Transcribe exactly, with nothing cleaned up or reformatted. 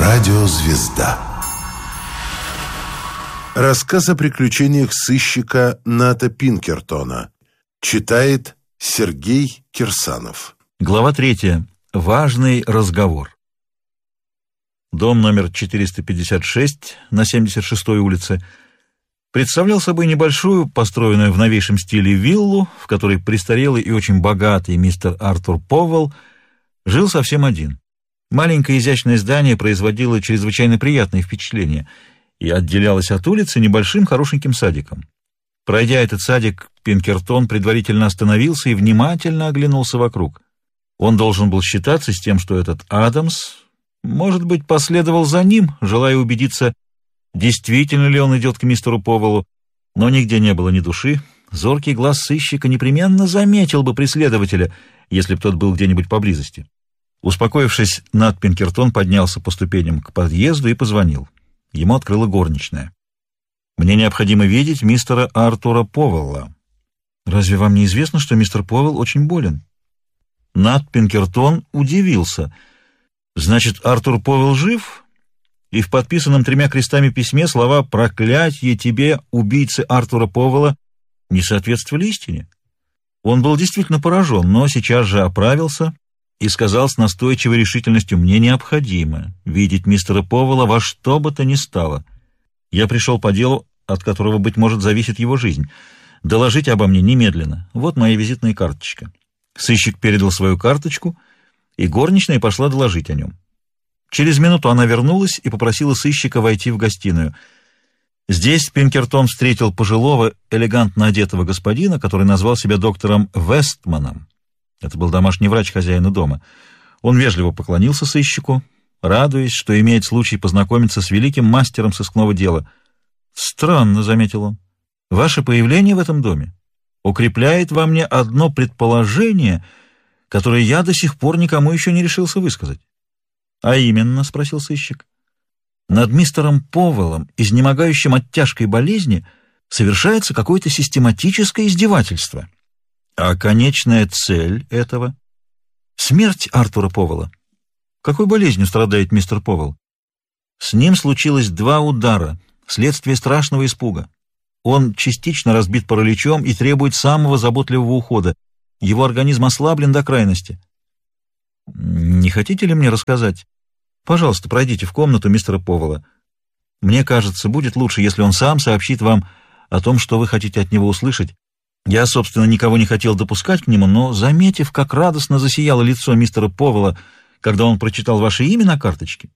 Радиозвезда. Рассказ о приключениях сыщика Ната Пинкертона. Читает Сергей Кирсанов. Глава третья. Важный разговор. Дом номер четыреста пятьдесят шесть на семьдесят шестой улице представлял собой небольшую, построенную в новейшем стиле виллу, в которой престарелый и очень богатый мистер Артур Повелл жил совсем один. Маленькое изящное здание производило чрезвычайно приятное впечатление и отделялось от улицы небольшим хорошеньким садиком. Пройдя этот садик, Пинкертон предварительно остановился и внимательно оглянулся вокруг. Он должен был считаться с тем, что этот Адамс, может быть, последовал за ним, желая убедиться, действительно ли он идет к мистеру Повеллу, но нигде не было ни души. Зоркий глаз сыщика непременно заметил бы преследователя, если б тот был где-нибудь поблизости. Успокоившись, Нат Пинкертон поднялся по ступеням к подъезду и позвонил. Ему открыла горничная. «Мне необходимо видеть мистера Артура Повелла». «Разве вам не известно, что мистер Повелл очень болен?» Нат Пинкертон удивился. «Значит, Артур Повелл жив?» И в подписанном тремя крестами письме слова «проклятье тебе, убийцы Артура Повелла» не соответствовали истине. Он был действительно поражен, но сейчас же оправился и сказал с настойчивой решительностью: «Мне необходимо видеть мистера Повелла во что бы то ни стало. Я пришел по делу, от которого, быть может, зависит его жизнь. Доложите обо мне немедленно. Вот моя визитная карточка». Сыщик передал свою карточку, и горничная пошла доложить о нем. Через минуту она вернулась и попросила сыщика войти в гостиную. Здесь Пинкертон встретил пожилого, элегантно одетого господина, который назвал себя доктором Вестманом. Это был домашний врач хозяина дома. Он вежливо поклонился сыщику, радуясь, что имеет случай познакомиться с великим мастером сыскного дела. «Странно», — заметил он, — «ваше появление в этом доме укрепляет во мне одно предположение, которое я до сих пор никому еще не решился высказать». «А именно?» — спросил сыщик. «Над мистером Повеллом, изнемогающим от тяжкой болезни, совершается какое-то систематическое издевательство. А конечная цель этого — смерть Артура Повелла. Какой болезнью страдает мистер Повелл? С ним случилось два удара, вследствие страшного испуга. Он частично разбит параличом и требует самого заботливого ухода. Его организм ослаблен до крайности. Не хотите ли мне рассказать? Пожалуйста, пройдите в комнату мистера Повелла. Мне кажется, будет лучше, если он сам сообщит вам о том, что вы хотите от него услышать. Я, собственно, никого не хотел допускать к нему, но, заметив, как радостно засияло лицо мистера Повелла, когда он прочитал ваше имя на карточке,